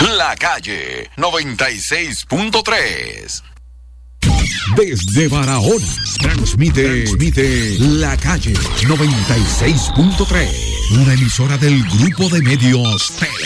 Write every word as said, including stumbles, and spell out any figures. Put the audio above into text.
La Calle noventa y seis punto tres. Desde Barahona, transmite, transmite La Calle noventa y seis punto tres, una emisora del Grupo de Medios